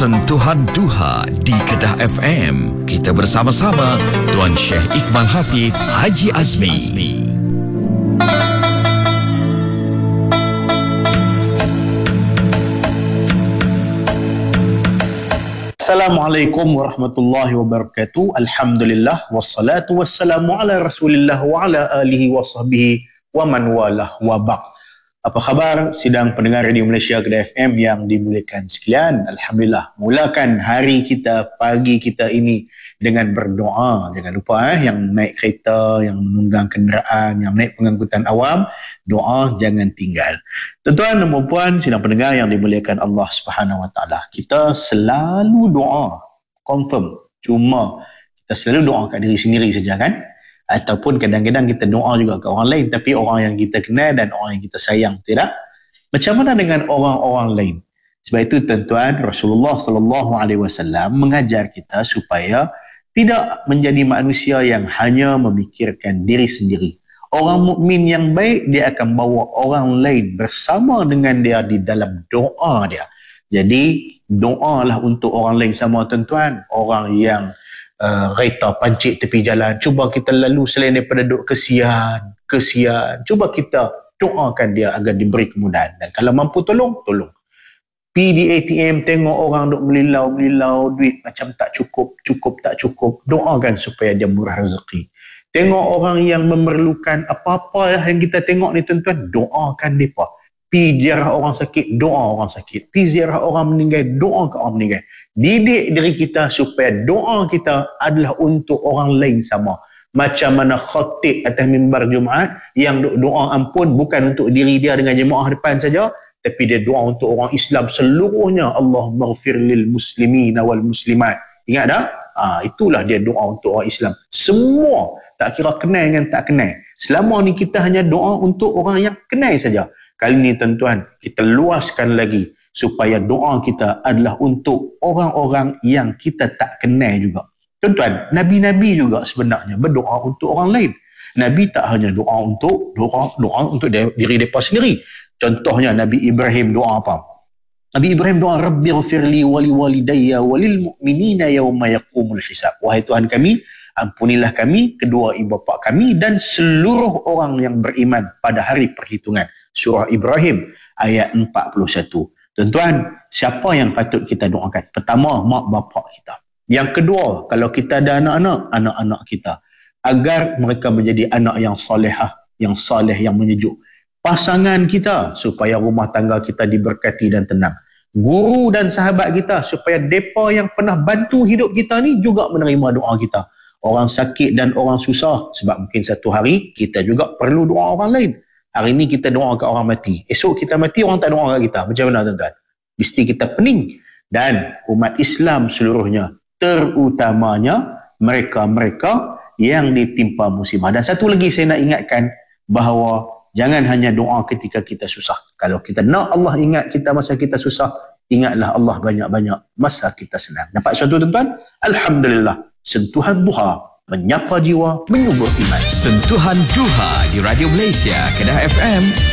Sentuhan Duha di Kedah FM. Kita bersama-sama Tuan Syekh Iqbal Hafiz Haji Azmi. Assalamualaikum warahmatullahi wabarakatuh. Alhamdulillah wassalatu wassalamu ala Rasulillah wa ala alihi wa sahbihi wa man walah wa ba'd. Apa khabar sidang pendengar Radio Malaysia Kedah FM yang dimuliakan sekalian? Alhamdulillah, mulakan hari kita, pagi kita ini dengan berdoa. Jangan lupa yang naik kereta, yang menunggang kenderaan, yang naik pengangkutan awam, doa jangan tinggal. Tuan-tuan dan puan-puan sidang pendengar yang dimuliakan Allah Subhanahu Wa Taala, kita selalu doa, confirm. Cuma kita selalu doa kat diri sendiri saja kan? Ataupun kadang-kadang kita doa juga ke orang lain, tapi orang yang kita kenal dan orang yang kita sayang, tidak? Macam mana dengan orang-orang lain? Sebab itu tuan-tuan, Rasulullah sallallahu alaihi wasallam mengajar kita supaya tidak menjadi manusia yang hanya memikirkan diri sendiri. Orang mukmin yang baik, dia akan bawa orang lain bersama dengan dia di dalam doa dia. Jadi doalah untuk orang lain sama tuan-tuan. Orang yang kereta pancit tepi jalan, cuba kita lalu selain daripada duk kesian, cuba kita doakan dia agar diberi kemudahan, dan kalau mampu tolong. Pergi di ATM, tengok orang duk melilau, duit macam tak cukup, doakan supaya dia murah rezeki. Tengok orang yang memerlukan apa-apa yang kita tengok ni tuan-tuan, doakan mereka. Pergi ziarah orang sakit, doa orang sakit. Pergi ziarah orang meninggal, doa ke orang meninggal. Didik diri kita supaya doa kita adalah untuk orang lain sama. Macam mana khatib atas mimbar Jumaat yang doa ampun bukan untuk diri dia dengan jemaah depan saja, tapi dia doa untuk orang Islam seluruhnya. Allahumma ghfir lil muslimin wal muslimat. Ingat tak? Itulah dia doa untuk orang Islam. Semua, tak kira kenal dengan tak kenal. Selama ni kita hanya doa untuk orang yang kenal saja. Kali ni tuan-tuan, kita luaskan lagi supaya doa kita adalah untuk orang-orang yang kita tak kenal juga. Tuan-tuan, Nabi-Nabi juga sebenarnya berdoa untuk orang lain. Nabi tak hanya doa untuk diri mereka sendiri. Contohnya Nabi Ibrahim doa apa? Nabi Ibrahim doa, Rabbi ghafirli wali walidayya walil mu'minina yawma yaqumul hisab. Wahai Tuhan kami, ampunilah kami, kedua ibu bapa kami, dan seluruh orang yang beriman pada hari perhitungan. Surah Ibrahim ayat 41. Tuan-tuan, siapa yang patut kita doakan? Pertama, mak bapak kita. Yang kedua, kalau kita ada anak-anak, anak-anak kita, agar mereka menjadi anak yang solehah, yang soleh, yang menyejuk. Pasangan kita, supaya rumah tangga kita diberkati dan tenang. Guru dan sahabat kita, supaya mereka yang pernah bantu hidup kita ni juga menerima doa kita. Orang sakit dan orang susah, sebab mungkin satu hari kita juga perlu doa orang lain. Hari ni kita doa kat orang mati, esok kita mati, orang tak doa kat kita. Macam mana tuan-tuan? Mesti kita pening. Dan umat Islam seluruhnya, terutamanya mereka-mereka yang ditimpa musibah. Dan satu lagi saya nak ingatkan, bahawa jangan hanya doa ketika kita susah. Kalau kita nak Allah ingat kita masa kita susah, ingatlah Allah banyak-banyak masa kita senang. Nampak sesuatu tuan-tuan? Alhamdulillah. Sentuhan Duha, menyapa jiwa, menyubur iman. Sentuhan Duha di Radio Malaysia Kedah FM.